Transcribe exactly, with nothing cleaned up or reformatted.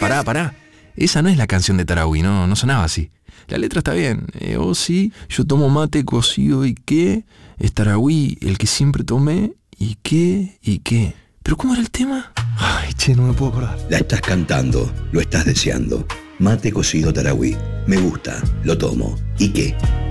Pará, pará. Esa no es la canción de Tarahui, no, no sonaba así. La letra está bien. Eh, oh sí, yo tomo mate cocido y qué. Es Tarahui el que siempre tomé y qué, y qué. ¿Pero cómo era el tema? Ay, che, no me puedo acordar. La estás cantando, lo estás deseando. Mate cocido Tarahui. Me gusta, lo tomo. ¿Y qué?